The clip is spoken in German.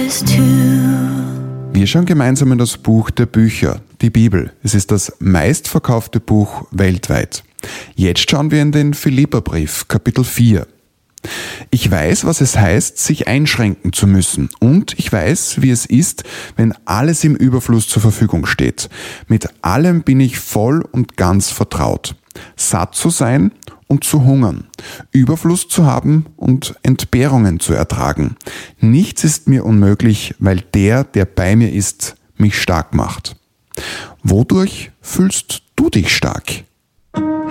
is too. Wir schauen gemeinsam in das Buch der Bücher, die Bibel. Es ist das meistverkaufte Buch weltweit. Jetzt schauen wir in den Philipperbrief, Kapitel 4. Ich weiß, was es heißt, sich einschränken zu müssen. Und ich weiß, wie es ist, wenn alles im Überfluss zur Verfügung steht. Mit allem bin ich voll und ganz vertraut. Satt zu sein und zu hungern, Überfluss zu haben und Entbehrungen zu ertragen. Nichts ist mir unmöglich, weil der bei mir ist, mich stark macht. Wodurch fühlst du dich stark?